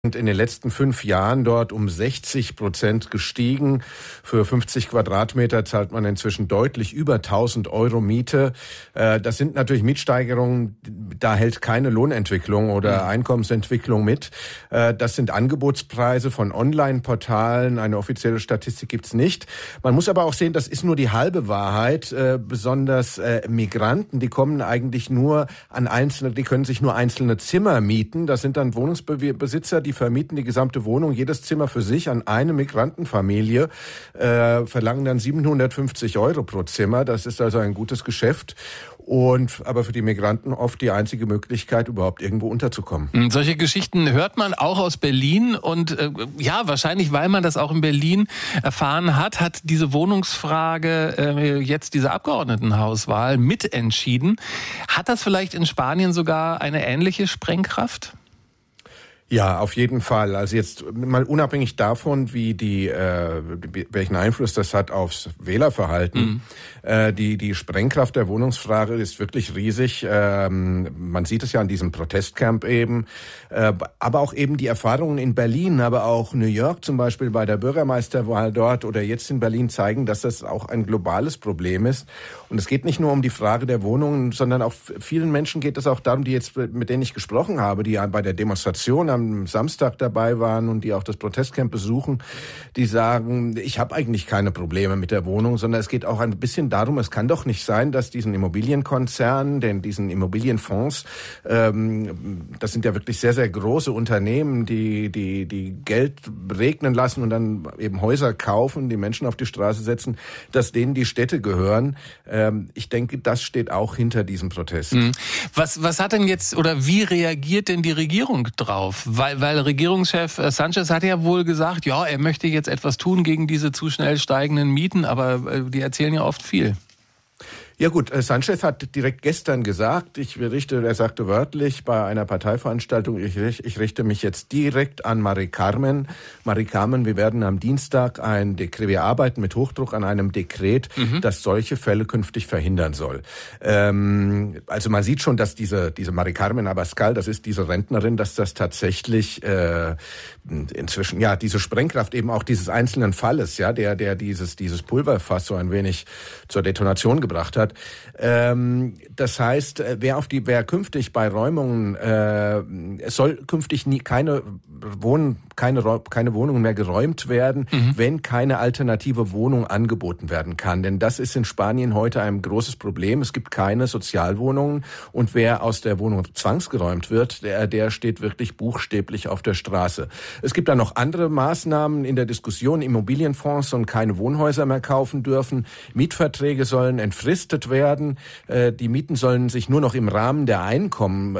sind in den letzten 5 Jahren dort um 60% gestiegen. Für 50 Quadratmeter zahlt man inzwischen deutlich über 1.000 Euro Miete. Das sind natürlich Mietsteigerungen, da hält keine Lohnentwicklung oder Einkommensentwicklung mit. Das sind Angebotspreise von Online-Portalen. Eine offizielle Statistik gibt's nicht. Man muss aber auch sehen, das ist nur die halbe Wahrheit. Besonders Migranten, die kommen eigentlich nur an einzelne, die können sich nur einzelne Zimmer mieten. Das sind dann Wohnungsbesitzer, die vermieten die gesamte Wohnung, jedes Zimmer für sich an eine Migrantenfamilie, verlangen dann 750 Euro pro Zimmer. Das ist also ein gutes Geschäft. Aber für die Migranten oft die einzige Möglichkeit, überhaupt irgendwo unterzukommen. Solche Geschichten hört man auch aus Berlin und wahrscheinlich, weil man das auch in Berlin erfahren hat diese Wohnungsfrage jetzt diese Abgeordnetenhauswahl mitentschieden. Hat das vielleicht in Spanien sogar eine ähnliche Sprengkraft? Ja, auf jeden Fall. Also jetzt mal unabhängig davon, welchen Einfluss das hat aufs Wählerverhalten. Die Sprengkraft der Wohnungsfrage ist wirklich riesig. Man sieht es ja an diesem Protestcamp eben. Aber auch eben die Erfahrungen in Berlin, aber auch New York zum Beispiel bei der Bürgermeisterwahl dort oder jetzt in Berlin zeigen, dass das auch ein globales Problem ist. Und es geht nicht nur um die Frage der Wohnungen, sondern auch vielen Menschen geht es auch darum, mit denen ich gesprochen habe, die bei der Demonstration am Samstag dabei waren und die auch das Protestcamp besuchen, die sagen, ich habe eigentlich keine Probleme mit der Wohnung, sondern es geht auch ein bisschen darum, es kann doch nicht sein, dass diesen Immobilienkonzernen, diesen Immobilienfonds, das sind ja wirklich sehr, sehr große Unternehmen, die Geld regnen lassen und dann eben Häuser kaufen, die Menschen auf die Straße setzen, dass denen die Städte gehören. Ich denke, das steht auch hinter diesem Protest. Was hat denn jetzt oder wie reagiert denn die Regierung drauf? Weil Regierungschef Sánchez hat ja wohl gesagt, ja, er möchte jetzt etwas tun gegen diese zu schnell steigenden Mieten, aber die erzählen ja oft viel. Ja gut, Sánchez hat direkt gestern gesagt, er sagte wörtlich bei einer Parteiveranstaltung, ich richte mich jetzt direkt an Mari Carmen. Mari Carmen, wir werden am Dienstag wir arbeiten mit Hochdruck an einem Dekret, das solche Fälle künftig verhindern soll. Also man sieht schon, dass diese Mari Carmen Abascal, das ist diese Rentnerin, dass das tatsächlich inzwischen, diese Sprengkraft eben auch dieses einzelnen Falles, der dieses Pulverfass so ein wenig zur Detonation gebracht hat. Das heißt, wer künftig bei Räumungen, es soll künftig keine Wohnungen mehr geräumt werden, wenn keine alternative Wohnung angeboten werden kann. Denn das ist in Spanien heute ein großes Problem. Es gibt keine Sozialwohnungen und wer aus der Wohnung zwangsgeräumt wird, der steht wirklich buchstäblich auf der Straße. Es gibt dann noch andere Maßnahmen in der Diskussion. Immobilienfonds sollen keine Wohnhäuser mehr kaufen dürfen. Mietverträge sollen entfristet werden. Die Mieten sollen sich nur noch im Rahmen der Einkommen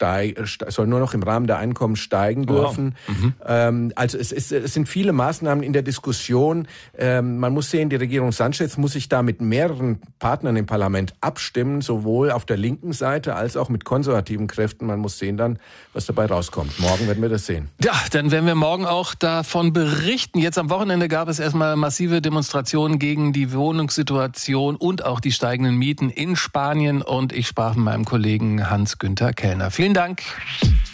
steigen dürfen. Also es sind viele Maßnahmen in der Diskussion. Man muss sehen, die Regierung Sánchez muss sich da mit mehreren Partnern im Parlament abstimmen, sowohl auf der linken Seite als auch mit konservativen Kräften. Man muss sehen dann, was dabei rauskommt. Morgen werden wir das sehen. Ja, dann werden wir morgen auch davon berichten. Jetzt am Wochenende gab es erstmal massive Demonstrationen gegen die Wohnungssituation und auch die steigenden Mieten in Spanien. Und ich sprach mit meinem Kollegen Hans-Günther Kellner. Vielen Dank.